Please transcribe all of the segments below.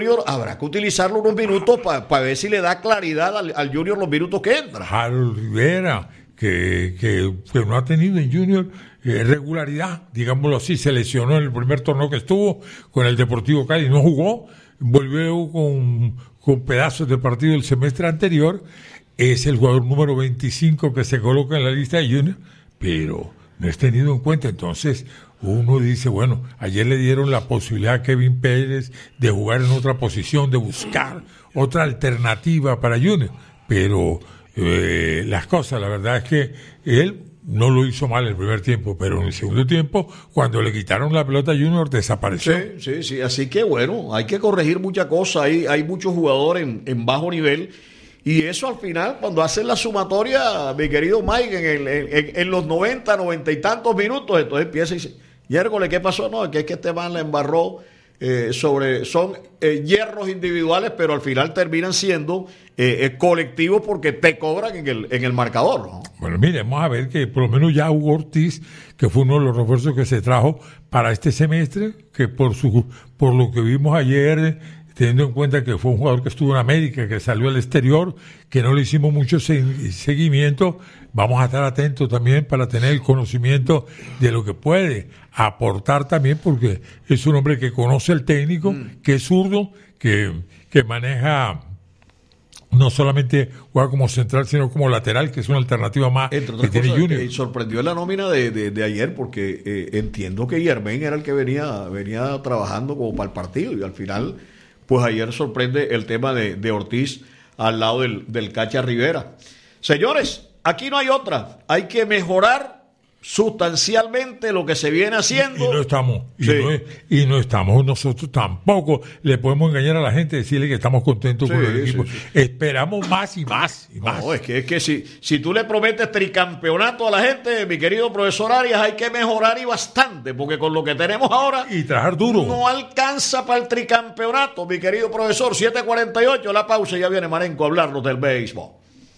habrá que utilizarlo unos minutos para ver si le da claridad al Junior los minutos que entra. Harold Rivera, que no ha tenido en Junior regularidad, digámoslo así, se lesionó en el primer torneo que estuvo con el Deportivo Cali, no jugó, volvió con pedazos de partido el semestre anterior, es el jugador número 25 que se coloca en la lista de Junior, pero no es tenido en cuenta. Entonces uno dice, bueno, ayer le dieron la posibilidad a Kevin Pérez de jugar en otra posición, de buscar otra alternativa para Junior, pero las cosas, la verdad es que él no lo hizo mal el primer tiempo, pero en el segundo tiempo, cuando le quitaron la pelota a Junior, desapareció. Sí, así que bueno, hay que corregir muchas cosas, hay muchos jugadores en bajo nivel, y eso al final, cuando hacen la sumatoria, mi querido Mike, en los 90 y tantos minutos, entonces empieza y dice, Yérgole, ¿qué pasó? No, es que este man la embarró, son hierros individuales, pero al final terminan siendo colectivos porque te cobran en el marcador, ¿no? Bueno, mire, vamos a ver que por lo menos ya Hugo Ortiz, que fue uno de los refuerzos que se trajo para este semestre, que por lo que vimos ayer, teniendo en cuenta que fue un jugador que estuvo en América, que salió al exterior, que no le hicimos mucho seguimiento, vamos a estar atentos también para tener el conocimiento de lo que puede aportar también, porque es un hombre que conoce el técnico, que es zurdo, que maneja, no solamente juega como central, sino como lateral, que es una alternativa más que tiene Junior. Sorprendió la nómina de ayer, porque entiendo que Yermain era el que venía trabajando como para el partido, y al final, pues ayer sorprende el tema de Ortiz al lado del Cacha Rivera. Señores, aquí no hay otra. Hay que mejorar sustancialmente lo que se viene haciendo. Y no estamos. Y no estamos. Nosotros tampoco le podemos engañar a la gente y decirle que estamos contentos con el equipo. Esperamos más y más y más. No, es que si tú le prometes tricampeonato a la gente, mi querido profesor Arias, hay que mejorar y bastante, porque con lo que tenemos ahora y trabajar duro no alcanza para el tricampeonato, mi querido profesor. 7:48, la pausa y ya viene Marenco a hablarnos del béisbol.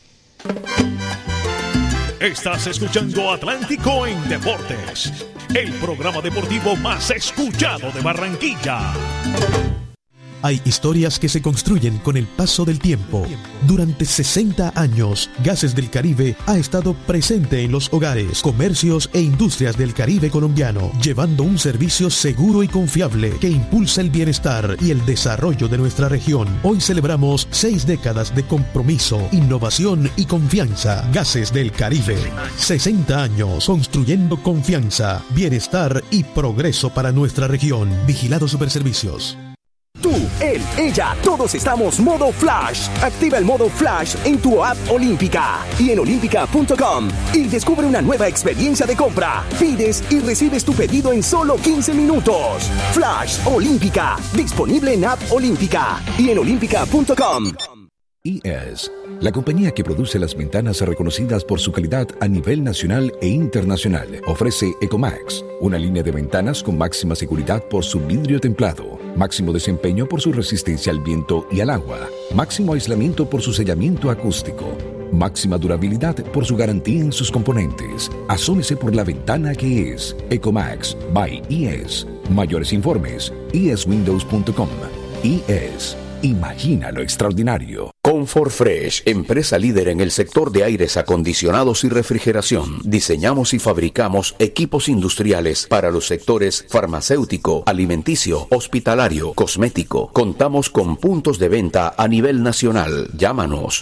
Estás escuchando Atlántico en Deportes, el programa deportivo más escuchado de Barranquilla. Hay historias que se construyen con el paso del tiempo. Durante 60 años, Gases del Caribe ha estado presente en los hogares, comercios e industrias del Caribe colombiano, llevando un servicio seguro y confiable que impulsa el bienestar y el desarrollo de nuestra región. Hoy celebramos 6 décadas de compromiso, innovación y confianza. Gases del Caribe. 60 años construyendo confianza, bienestar y progreso para nuestra región. Vigilado Superservicios. Tú, él, ella, todos estamos modo Flash. Activa el modo Flash en tu app Olímpica y en olímpica.com y descubre una nueva experiencia de compra. Pides y recibes tu pedido en solo 15 minutos. Flash Olímpica, disponible en app Olímpica y en olímpica.com. IES, la compañía que produce las ventanas reconocidas por su calidad a nivel nacional e internacional, ofrece Ecomax, una línea de ventanas con máxima seguridad por su vidrio templado, máximo desempeño por su resistencia al viento y al agua, máximo aislamiento por su sellamiento acústico, máxima durabilidad por su garantía en sus componentes. Asómese por la ventana que es Ecomax by IES. Mayores informes, ieswindows.com. IES. Imagina lo extraordinario. Comfort Fresh, empresa líder en el sector de aires acondicionados y refrigeración. Diseñamos y fabricamos equipos industriales para los sectores farmacéutico, alimenticio, hospitalario, cosmético. Contamos con puntos de venta a nivel nacional. Llámanos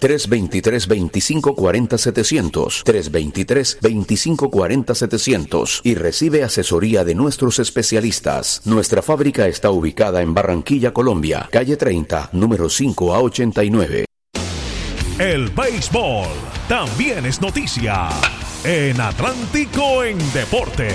323-2540-700, 323-2540-700 y recibe asesoría de nuestros especialistas. Nuestra fábrica está ubicada en Barranquilla, Colombia, calle 30, número 5 a 89. El béisbol también es noticia en Atlántico en Deportes.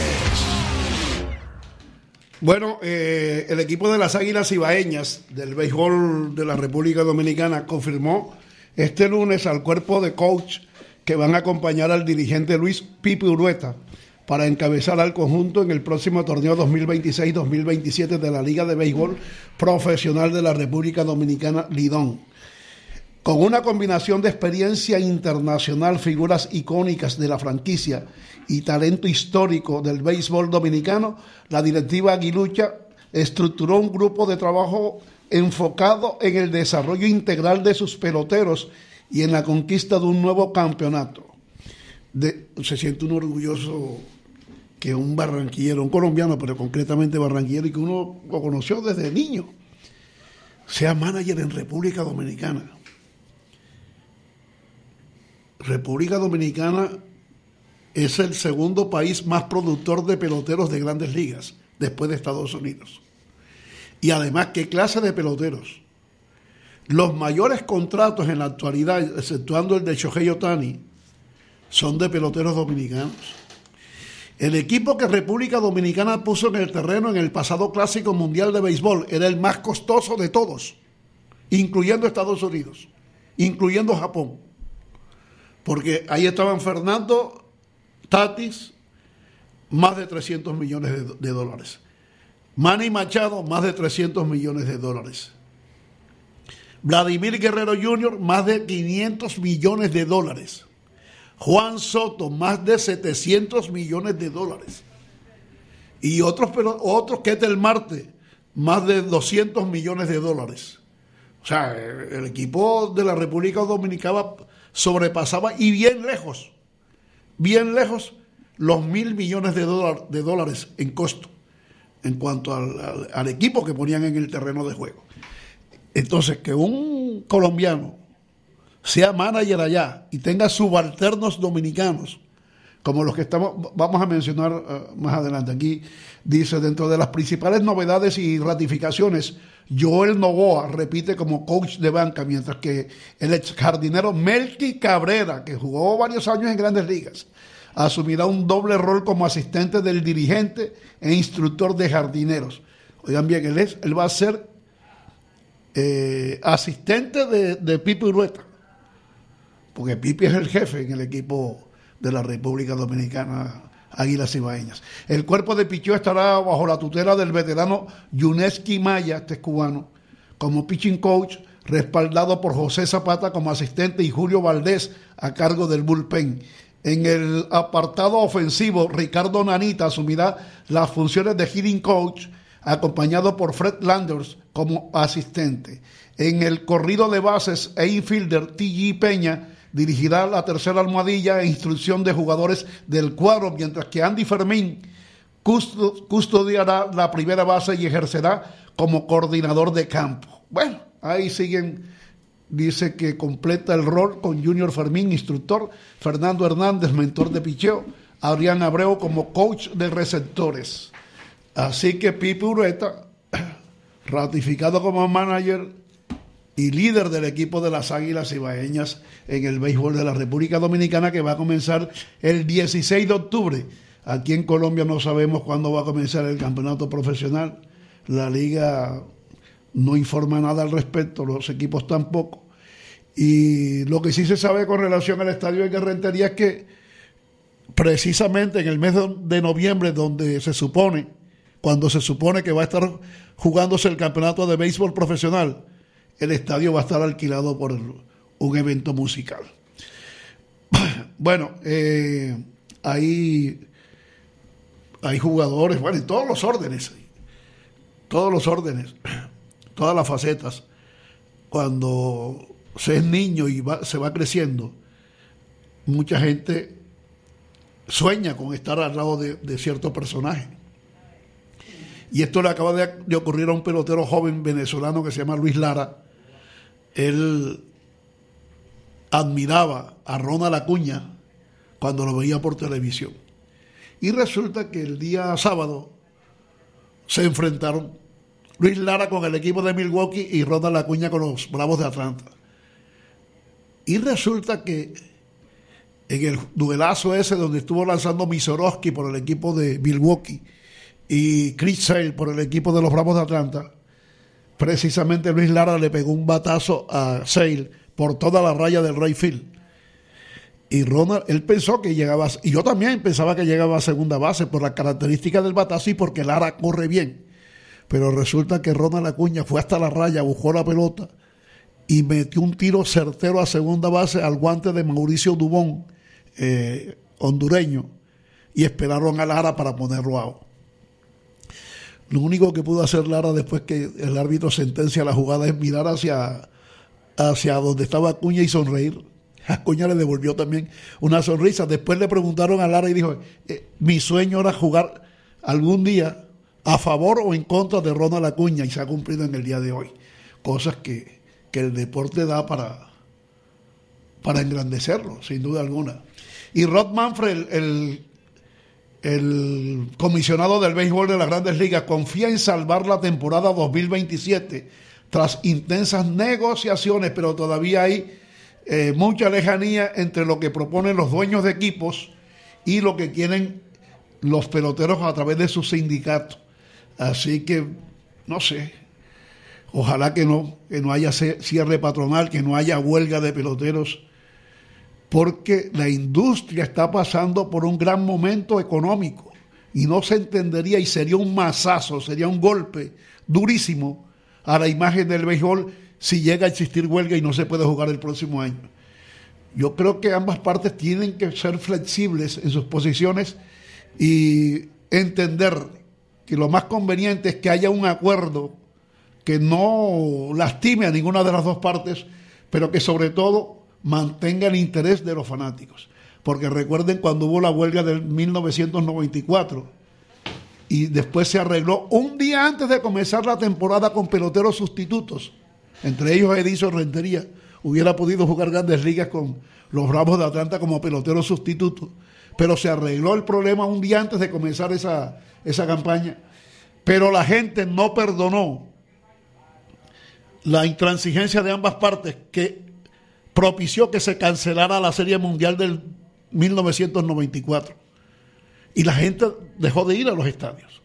Bueno, el equipo de las Águilas Ibaeñas del béisbol de la República Dominicana confirmó este lunes al cuerpo de coach que van a acompañar al dirigente Luis Pipi Urueta para encabezar al conjunto en el próximo torneo 2026-2027 de la Liga de Béisbol Profesional de la República Dominicana, Lidón. Con una combinación de experiencia internacional, figuras icónicas de la franquicia y talento histórico del béisbol dominicano, la directiva aguilucha estructuró un grupo de trabajo enfocado en el desarrollo integral de sus peloteros y en la conquista de un nuevo campeonato. Se siente uno orgulloso que un barranquillero, un colombiano, pero concretamente barranquillero, y que uno lo conoció desde niño, sea manager en República Dominicana. República Dominicana es el segundo país más productor de peloteros de grandes ligas, después de Estados Unidos. Y además, ¿qué clase de peloteros? Los mayores contratos en la actualidad, exceptuando el de Shohei Ohtani, son de peloteros dominicanos. El equipo que República Dominicana puso en el terreno en el pasado Clásico Mundial de Béisbol era el más costoso de todos, incluyendo Estados Unidos, incluyendo Japón. Porque ahí estaban Fernando Tatis, más de 300 millones de dólares. Manny Machado, más de 300 millones de dólares. Vladimir Guerrero Jr., más de 500 millones de dólares. Juan Soto, más de 700 millones de dólares. Y otros Ketel Marte, más de 200 millones de dólares. O sea, el equipo de la República Dominicana sobrepasaba, y bien lejos, los 1.000 millones de dólares en costo, en cuanto al equipo que ponían en el terreno de juego. Entonces, que un colombiano sea manager allá y tenga subalternos dominicanos, como los que vamos a mencionar más adelante. Aquí dice, dentro de las principales novedades y ratificaciones, Joel Novoa repite como coach de banca, mientras que el ex jardinero Melky Cabrera, que jugó varios años en Grandes Ligas, asumirá un doble rol como asistente del dirigente e instructor de jardineros. Oigan bien, él va a ser asistente de Pipi Urueta, porque Pipi es el jefe en el equipo de la República Dominicana, Águilas Ibaeñas. El cuerpo de picheo estará bajo la tutela del veterano Yuneski Maya, este es cubano, como pitching coach, respaldado por José Zapata como asistente y Julio Valdés a cargo del bullpen. En el apartado ofensivo, Ricardo Nanita asumirá las funciones de hitting coach, acompañado por Fred Landers como asistente. En el corrido de bases e infielder, T.G. Peña dirigirá la tercera almohadilla e instrucción de jugadores del cuadro, mientras que Andy Fermín custodiará la primera base y ejercerá como coordinador de campo. Bueno, ahí siguen, dice que completa el rol con Junior Fermín, instructor, Fernando Hernández, mentor de picheo, Adrián Abreu como coach de receptores. Así que Pipi Urueta, ratificado como manager y líder del equipo de las Águilas Ibaeñas en el béisbol de la República Dominicana, que va a comenzar el 16 de octubre. Aquí en Colombia no sabemos cuándo va a comenzar el campeonato profesional. La liga no informa nada al respecto, los equipos tampoco. Y lo que sí se sabe con relación al estadio de Rentería es que precisamente en el mes de noviembre, cuando se supone que va a estar jugándose el campeonato de béisbol profesional, el estadio va a estar alquilado por un evento musical. Bueno, hay jugadores, bueno, en todos los órdenes, todas las facetas. Cuando se es niño y se va creciendo, mucha gente sueña con estar al lado de cierto personaje. Y esto le acaba de ocurrir a un pelotero joven venezolano que se llama Luis Lara. Él admiraba a Ronald Acuña cuando lo veía por televisión. Y resulta que el día sábado se enfrentaron Luis Lara con el equipo de Milwaukee y Ronald Acuña con los Bravos de Atlanta. Y resulta que en el duelazo ese donde estuvo lanzando Misorowski por el equipo de Milwaukee y Chris Sale por el equipo de los Bravos de Atlanta, precisamente Luis Lara le pegó un batazo a Sale por toda la raya del right field. Y Ronald, él pensó que llegaba, y yo también pensaba que llegaba a segunda base por la característica del batazo y porque Lara corre bien. Pero resulta que Ronald Acuña fue hasta la raya, buscó la pelota y metió un tiro certero a segunda base al guante de Mauricio Dubón, hondureño, y esperaron a Lara para ponerlo out. Lo único que pudo hacer Lara después que el árbitro sentencia la jugada es mirar hacia donde estaba Acuña y sonreír. Acuña le devolvió también una sonrisa. Después le preguntaron a Lara y dijo, mi sueño era jugar algún día a favor o en contra de Ronald Acuña, y se ha cumplido en el día de hoy. Cosas que el deporte da para engrandecerlo, sin duda alguna. Y Rob Manfred, el comisionado del béisbol de las Grandes Ligas, confía en salvar la temporada 2027 tras intensas negociaciones, pero todavía hay mucha lejanía entre lo que proponen los dueños de equipos y lo que quieren los peloteros a través de sus sindicatos. Así que, no sé, ojalá que no haya cierre patronal, que no haya huelga de peloteros, porque la industria está pasando por un gran momento económico y no se entendería, y sería un mazazo, sería un golpe durísimo a la imagen del béisbol si llega a existir huelga y no se puede jugar el próximo año. Yo creo que ambas partes tienen que ser flexibles en sus posiciones y entender que lo más conveniente es que haya un acuerdo que no lastime a ninguna de las dos partes, pero que sobre todo mantenga el interés de los fanáticos. Porque recuerden cuando hubo la huelga del 1994 y después se arregló un día antes de comenzar la temporada con peloteros sustitutos, entre ellos Edison Rentería hubiera podido jugar Grandes Ligas con los Bravos de Atlanta como pelotero sustituto, pero se arregló el problema un día antes de comenzar esa campaña. Pero la gente no perdonó la intransigencia de ambas partes, que propició que se cancelara la Serie Mundial del 1994. Y la gente dejó de ir a los estadios.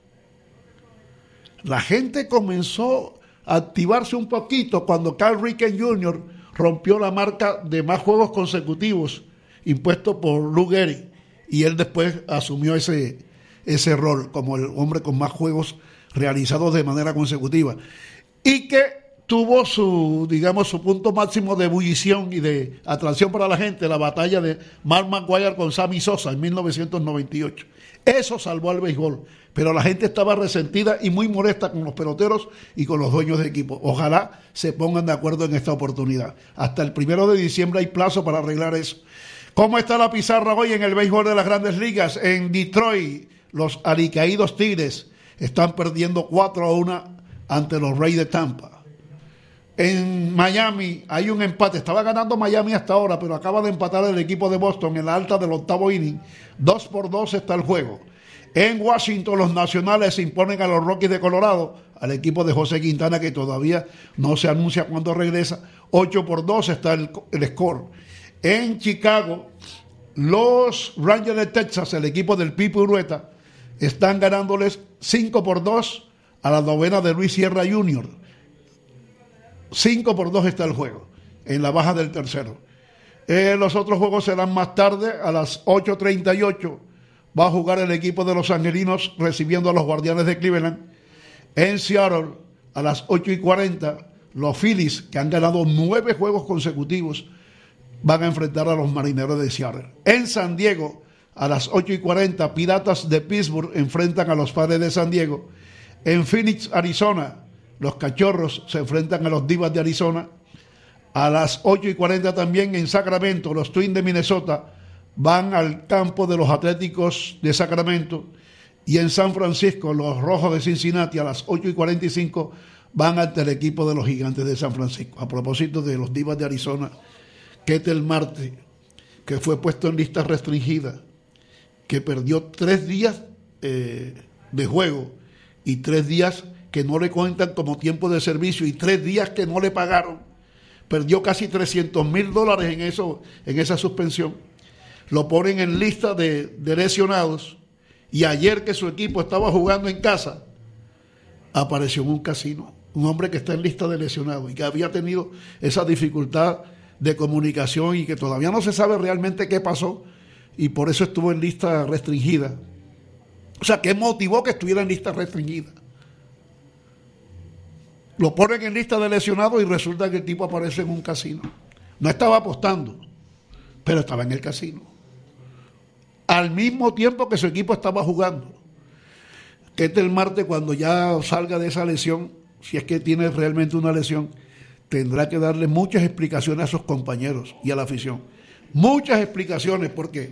La gente comenzó a activarse un poquito cuando Cal Ripken Jr. rompió la marca de más juegos consecutivos impuesto por Lou Gehrig, y él después asumió ese rol como el hombre con más juegos realizados de manera consecutiva, y que tuvo su punto máximo de ebullición y de atracción para la gente, la batalla de Mark McGwire con Sammy Sosa en 1998. Eso salvó al béisbol, pero la gente estaba resentida y muy molesta con los peloteros y con los dueños de equipo. Ojalá se pongan de acuerdo en esta oportunidad. Hasta el 1 de diciembre hay plazo para arreglar eso. ¿Cómo está la pizarra hoy en el béisbol de las Grandes Ligas? En Detroit, los alicaídos Tigres están perdiendo 4-1 ante los Rays de Tampa. En Miami hay un empate. Estaba ganando Miami hasta ahora, pero acaba de empatar el equipo de Boston en la alta del octavo inning. 2-2 está el juego. En Washington, los Nacionales se imponen a los Rockies de Colorado, al equipo de José Quintana, que todavía no se anuncia cuándo regresa. 8-2 está el score. En Chicago, los Rangers de Texas, el equipo del Pipo Urueta, están ganándoles 5-2 a la novena de Luis Sierra Jr. 5-2 está el juego, en la baja del tercero. Los otros juegos serán más tarde, a las 8:38. Va a jugar el equipo de los Angelinos recibiendo a los Guardianes de Cleveland. En Seattle, a las 8:40, los Phillies, que han ganado 9 juegos consecutivos, van a enfrentar a los Marineros de Seattle. En San Diego, a las 8:40, Piratas de Pittsburgh enfrentan a los Padres de San Diego. En Phoenix, Arizona, los Cachorros se enfrentan a los Divas de Arizona. A las 8:40 también en Sacramento, los Twins de Minnesota van al campo de los Atléticos de Sacramento. Y en San Francisco, los Rojos de Cincinnati a las 8:45 van ante el equipo de los Gigantes de San Francisco. A propósito de los Divas de Arizona, Ketel Marte, que fue puesto en lista restringida, que perdió 3 días de juego y 3 días que no le cuentan como tiempo de servicio y 3 días que no le pagaron. Perdió casi $300,000 en esa suspensión. Lo ponen en lista de lesionados, y ayer que su equipo estaba jugando en casa, apareció en un casino un hombre que está en lista de lesionados y que había tenido esa dificultad de comunicación y que todavía no se sabe realmente qué pasó, y por eso estuvo en lista restringida. O sea, ¿qué motivó que estuviera en lista restringida? Lo ponen en lista de lesionados y resulta que el tipo aparece en un casino. No estaba apostando, pero estaba en el casino, al mismo tiempo que su equipo estaba jugando. que el martes, cuando ya salga de esa lesión, si es que tiene realmente una lesión, tendrá que darle muchas explicaciones a sus compañeros y a la afición. Muchas explicaciones, porque